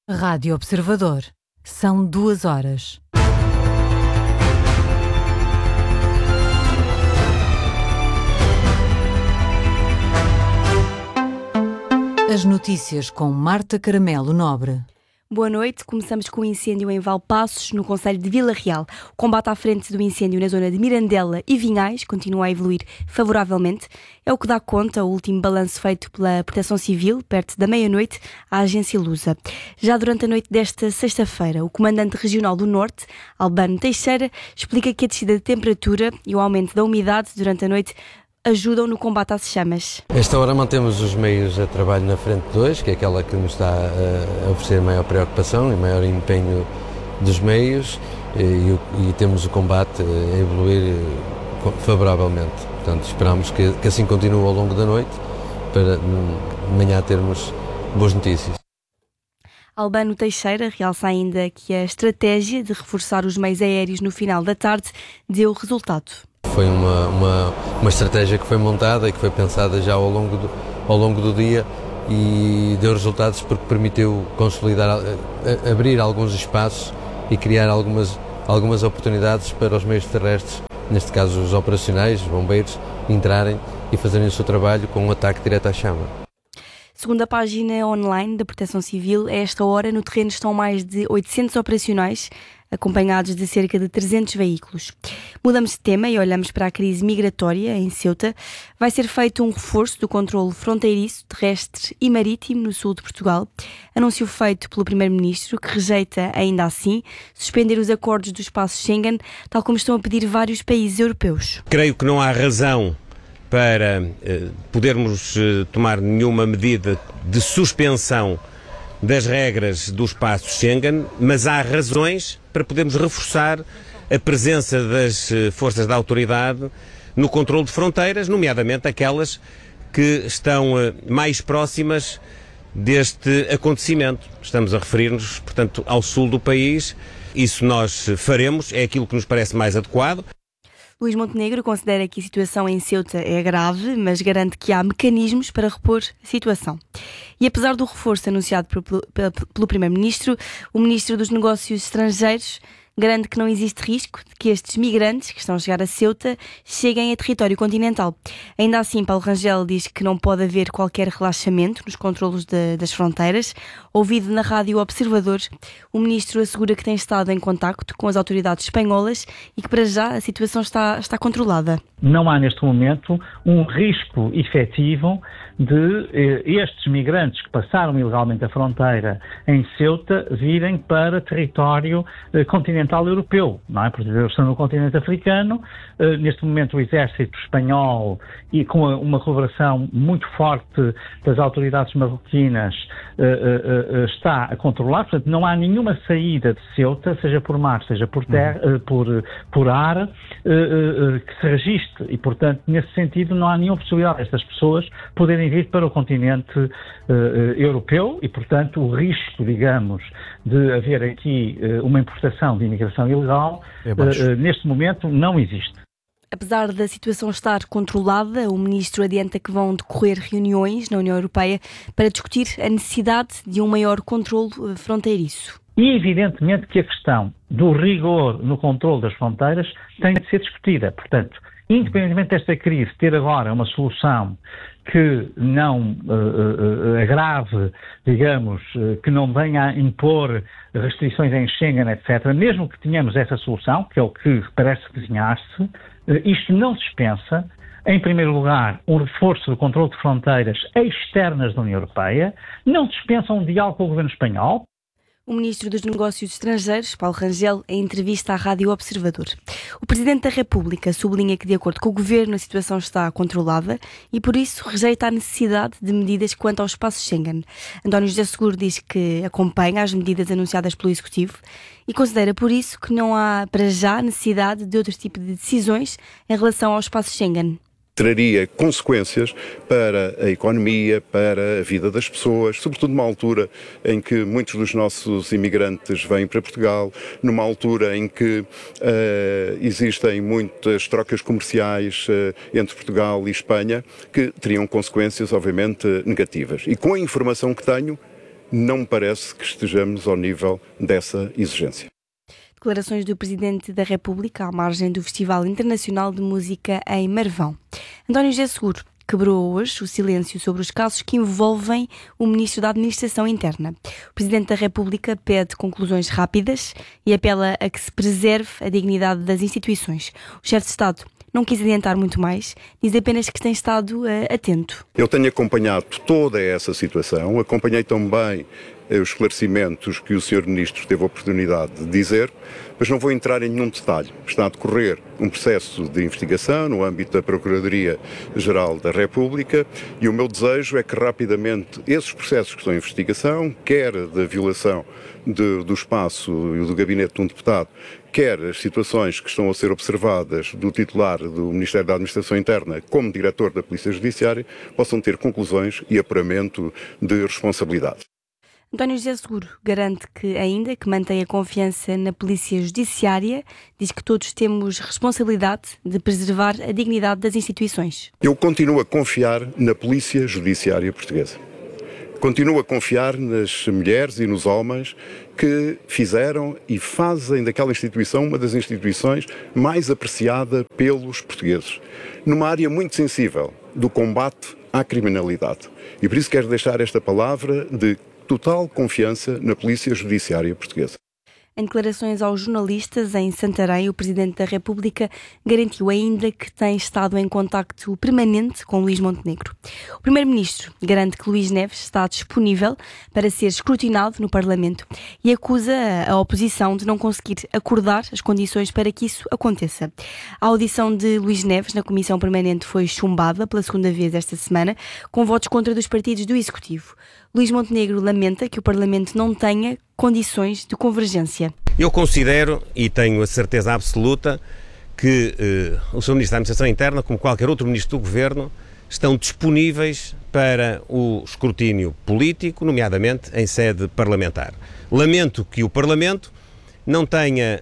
Rádio Observador. São 2 horas. As notícias com Marta Caramelo Nobre. Boa noite. Começamos com o incêndio em Valpaços, no concelho de Vila Real. O combate à frente do incêndio na zona de Mirandela e Vinhais continua a evoluir favoravelmente. É o que dá conta o último balanço feito pela Proteção Civil, perto da meia-noite, à agência Lusa. Já durante a noite desta sexta-feira, o comandante regional do Norte, Albano Teixeira, explica que a descida de temperatura e o aumento da umidade durante a noite ajudam no combate às chamas. Esta hora mantemos os meios a trabalho na frente 2, que é aquela que nos está a oferecer maior preocupação e maior empenho dos meios, e temos o combate a evoluir favoravelmente. Portanto, esperamos que assim continue ao longo da noite, para de manhã termos boas notícias. Albano Teixeira realça ainda que a estratégia de reforçar os meios aéreos no final da tarde deu resultado. Foi uma estratégia que foi montada e que foi pensada já ao longo do dia e deu resultados porque permitiu consolidar, abrir alguns espaços e criar algumas oportunidades para os meios terrestres, neste caso os operacionais, os bombeiros, entrarem e fazerem o seu trabalho com um ataque direto à chama. Segundo a página online da Proteção Civil, a esta hora no terreno estão mais de 800 operacionais, acompanhados de cerca de 300 veículos. Mudamos de tema e olhamos para a crise migratória em Ceuta. Vai ser feito um reforço do controle fronteiriço, terrestre e marítimo no sul de Portugal. Anúncio feito pelo Primeiro-Ministro, que rejeita, ainda assim, suspender os acordos do espaço Schengen, tal como estão a pedir vários países europeus. Creio que não há razão para podermos tomar nenhuma medida de suspensão das regras do espaço Schengen, mas há razões para podermos reforçar a presença das forças da autoridade no controle de fronteiras, nomeadamente aquelas que estão mais próximas deste acontecimento. Estamos a referir-nos, portanto, ao sul do país. Isso nós faremos, é aquilo que nos parece mais adequado. Luís Montenegro considera que a situação em Ceuta é grave, mas garante que há mecanismos para repor a situação. E apesar do reforço anunciado pelo Primeiro-Ministro, o Ministro dos Negócios Estrangeiros garante que não existe risco de que estes migrantes que estão a chegar a Ceuta cheguem a território continental. Ainda assim, Paulo Rangel diz que não pode haver qualquer relaxamento nos controlos das fronteiras. Ouvido na Rádio Observador, o Ministro assegura que tem estado em contacto com as autoridades espanholas e que para já a situação está controlada. Não há neste momento um risco efetivo de estes migrantes que passaram ilegalmente a fronteira em Ceuta virem para território continental europeu, não é? Porque eles estão no continente africano. Neste momento o exército espanhol, e com uma colaboração muito forte das autoridades marroquinas, está a controlar. Portanto, não há nenhuma saída de Ceuta, seja por mar, seja por terra, por ar, que se registre. E, portanto, nesse sentido, não há nenhuma possibilidade destas pessoas poderem vir para o continente europeu e, portanto, o risco, digamos, de haver aqui uma importação de imigração ilegal, neste momento, não existe. Apesar da situação estar controlada, o Ministro adianta que vão decorrer reuniões na União Europeia para discutir a necessidade de um maior controle fronteiriço. E evidentemente que a questão do rigor no controle das fronteiras tem de ser discutida. Portanto, independentemente desta crise ter agora uma solução que não agrave, digamos, que não venha a impor restrições em Schengen, etc., mesmo que tenhamos essa solução, que é o que parece desenhar-se, isto não dispensa, em primeiro lugar, um reforço do controle de fronteiras externas da União Europeia, não dispensa um diálogo com o governo espanhol. O Ministro dos Negócios Estrangeiros, Paulo Rangel, em entrevista à Rádio Observador. O Presidente da República sublinha que, de acordo com o Governo, a situação está controlada e, por isso, rejeita a necessidade de medidas quanto ao espaço Schengen. António José Seguro diz que acompanha as medidas anunciadas pelo Executivo e considera, por isso, que não há, para já, necessidade de outro tipo de decisões em relação ao espaço Schengen. Traria consequências para a economia, para a vida das pessoas, sobretudo numa altura em que muitos dos nossos imigrantes vêm para Portugal, numa altura em que existem muitas trocas comerciais entre Portugal e Espanha, que teriam consequências, obviamente, negativas. E com a informação que tenho, não me parece que estejamos ao nível dessa exigência. Declarações do Presidente da República à margem do Festival Internacional de Música em Marvão. António José Seguro quebrou hoje o silêncio sobre os casos que envolvem o Ministro da Administração Interna. O Presidente da República pede conclusões rápidas e apela a que se preserve a dignidade das instituições. O chefe de Estado não quis adiantar muito mais, diz apenas que tem estado atento. Eu tenho acompanhado toda essa situação, acompanhei também os esclarecimentos que o Sr. Ministro teve a oportunidade de dizer, mas não vou entrar em nenhum detalhe. Está a decorrer um processo de investigação no âmbito da Procuradoria-Geral da República e o meu desejo é que rapidamente esses processos que estão em investigação, quer da violação do espaço e do gabinete de um deputado, quer as situações que estão a ser observadas do titular do Ministério da Administração Interna como diretor da Polícia Judiciária, possam ter conclusões e apuramento de responsabilidade. António José Seguro garante que ainda que mantém a confiança na Polícia Judiciária, diz que todos temos responsabilidade de preservar a dignidade das instituições. Eu continuo a confiar na Polícia Judiciária portuguesa. Continuo a confiar nas mulheres e nos homens que fizeram e fazem daquela instituição uma das instituições mais apreciada pelos portugueses, numa área muito sensível do combate à criminalidade. E por isso quero deixar esta palavra de total confiança na Polícia Judiciária portuguesa. Em declarações aos jornalistas em Santarém, o Presidente da República garantiu ainda que tem estado em contacto permanente com Luís Montenegro. O Primeiro-Ministro garante que Luís Neves está disponível para ser escrutinado no Parlamento e acusa a oposição de não conseguir acordar as condições para que isso aconteça. A audição de Luís Neves na Comissão Permanente foi chumbada pela segunda vez esta semana, com votos contra dos partidos do Executivo. Luís Montenegro lamenta que o Parlamento não tenha condições de convergência. Eu considero, e tenho a certeza absoluta, que o Sr. Ministro da Administração Interna, como qualquer outro Ministro do Governo, estão disponíveis para o escrutínio político, nomeadamente em sede parlamentar. Lamento que o Parlamento não tenha,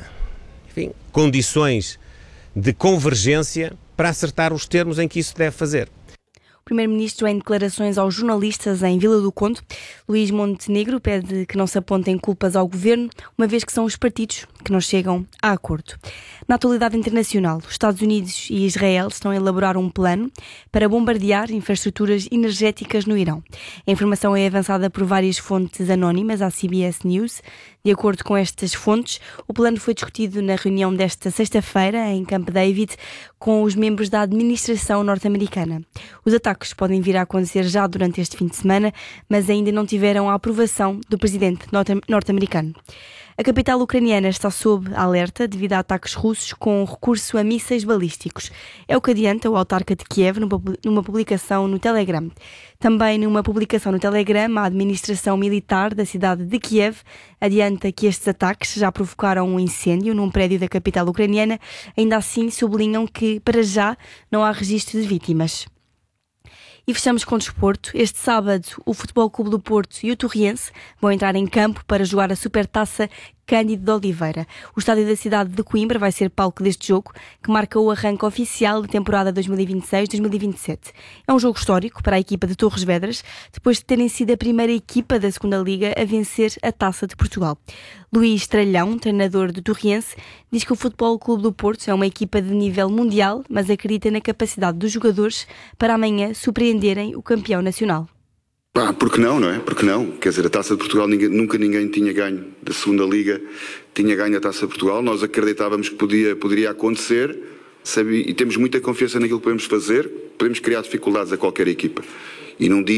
condições de convergência para acertar os termos em que isso deve fazer. O Primeiro-Ministro, em declarações aos jornalistas em Vila do Conde, Luís Montenegro pede que não se apontem culpas ao Governo, uma vez que são os partidos que não chegam a acordo. Na atualidade internacional, os Estados Unidos e Israel estão a elaborar um plano para bombardear infraestruturas energéticas no Irão. A informação é avançada por várias fontes anónimas à CBS News. De acordo com estas fontes, o plano foi discutido na reunião desta sexta-feira em Camp David com os membros da administração norte-americana. Os ataques podem vir a acontecer já durante este fim de semana, mas ainda não tiveram a aprovação do presidente norte-americano. A capital ucraniana está sob alerta devido a ataques russos com recurso a mísseis balísticos. É o que adianta o autarca de Kiev numa publicação no Telegram. Também numa publicação no Telegram, a administração militar da cidade de Kiev adianta que estes ataques já provocaram um incêndio num prédio da capital ucraniana. Ainda assim, sublinham que, para já, não há registro de vítimas. E fechamos com o desporto. Este sábado, o Futebol Clube do Porto e o Torriense vão entrar em campo para jogar a Supertaça Cândido de Oliveira. O estádio da cidade de Coimbra vai ser palco deste jogo, que marca o arranque oficial da temporada 2026-2027. É um jogo histórico para a equipa de Torres Vedras, depois de terem sido a primeira equipa da segunda Liga a vencer a Taça de Portugal. Luís Tralhão, treinador do Torriense, diz que o Futebol Clube do Porto é uma equipa de nível mundial, mas acredita na capacidade dos jogadores para amanhã surpreenderem o campeão nacional. Porque não, não é? Porque não? Quer dizer, a Taça de Portugal nunca ninguém tinha ganho da segunda Liga, tinha ganho a Taça de Portugal. Nós acreditávamos que poderia acontecer, e temos muita confiança naquilo que podemos fazer. Podemos criar dificuldades a qualquer equipa. E num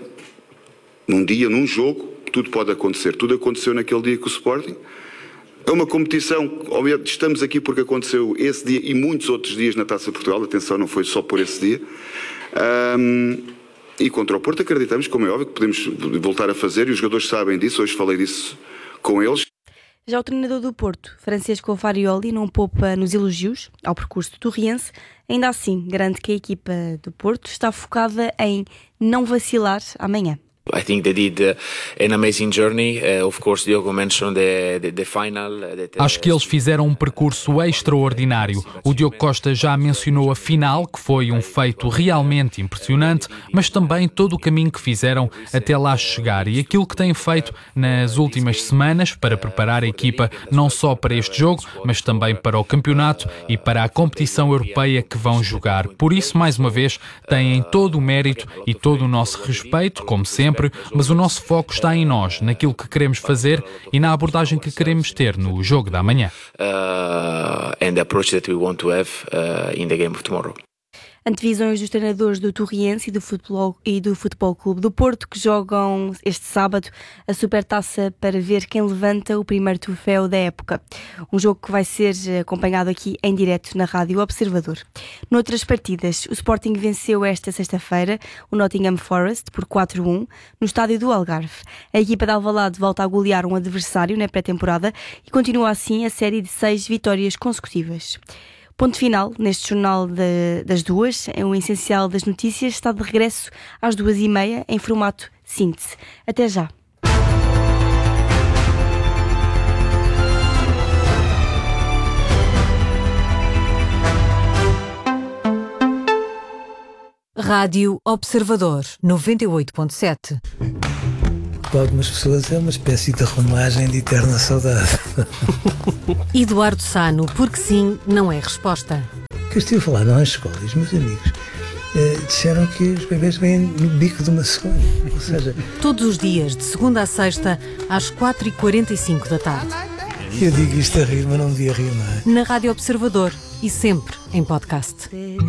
jogo, tudo pode acontecer. Tudo aconteceu naquele dia com o Sporting. É uma competição, obviamente, estamos aqui porque aconteceu esse dia e muitos outros dias na Taça de Portugal. Atenção, não foi só por esse dia. E contra o Porto acreditamos, como é óbvio, que podemos voltar a fazer, e os jogadores sabem disso. Hoje falei disso com eles. Já o treinador do Porto, Francisco Farioli, não poupa nos elogios ao percurso do Torriense. Ainda assim, garante que a equipa do Porto está focada em não vacilar amanhã. I think they did an amazing journey. Of course, Diogo mentioned the final. Acho que eles fizeram um percurso extraordinário. O Diogo Costa já mencionou a final, que foi um feito realmente impressionante, mas também todo o caminho que fizeram até lá chegar e aquilo que têm feito nas últimas semanas para preparar a equipa não só para este jogo, mas também para o campeonato e para a competição europeia que vão jogar. Por isso, mais uma vez, têm todo o mérito e todo o nosso respeito, como sempre, mas o nosso foco está em nós, naquilo que queremos fazer e na abordagem que queremos ter no jogo da manhã. And the approach that we want to have in the game of tomorrow. Antevisões dos treinadores do Torriense e do Futebol Clube do Porto, que jogam este sábado a Supertaça para ver quem levanta o primeiro troféu da época. Um jogo que vai ser acompanhado aqui em direto na Rádio Observador. Noutras partidas, o Sporting venceu esta sexta-feira o Nottingham Forest por 4-1 no estádio do Algarve. A equipa de Alvalade volta a golear um adversário na pré-temporada e continua assim a série de 6 vitórias consecutivas. Ponto final neste jornal das 2. O essencial das notícias está de regresso às 2h30 em formato síntese. Até já. Rádio Observador 98.7. Para algumas pessoas é uma espécie de romagem de eterna saudade. Eduardo Sano, porque sim, não é resposta. Que eu estive a falar nas escolas, meus amigos disseram que os bebês vêm no bico de uma cegonha. Ou seja, todos os dias, de segunda a sexta, às 4h45 da tarde. Eu digo isto a rir, mas não devia rir, não é? Na Rádio Observador e sempre em podcast.